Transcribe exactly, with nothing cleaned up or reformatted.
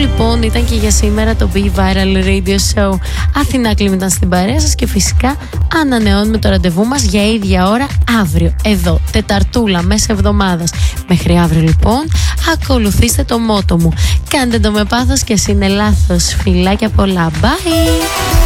λοιπόν ήταν και για σήμερα το Be Viral Radio Show. Αθηνά Κλίμ ήταν στην παρέα σας και φυσικά ανανεώνουμε το ραντεβού μας για ίδια ώρα αύριο. Εδώ, Τεταρτούλα, μέσα εβδομάδας. Μέχρι αύριο λοιπόν, ακολουθήστε το μότο μου. Κάντε το με πάθος και ας είναι λάθος. Φιλάκια πολλά. Bye!